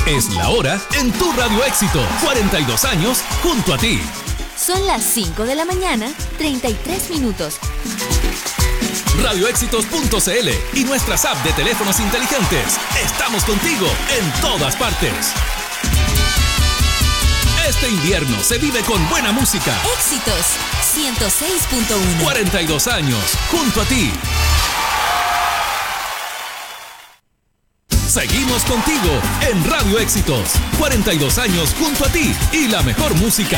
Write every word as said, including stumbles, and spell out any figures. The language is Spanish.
Es la hora en tu Radio Éxitos. cuarenta y dos años junto a ti. Son las cinco de la mañana, treinta y tres minutos. radio éxitos punto c l y nuestras apps de teléfonos inteligentes. Estamos contigo en todas partes. Este invierno se vive con buena música. Éxitos ciento seis punto uno. cuarenta y dos años junto a ti. Seguimos contigo en Radio Éxitos. cuarenta y dos años junto a ti y la mejor música.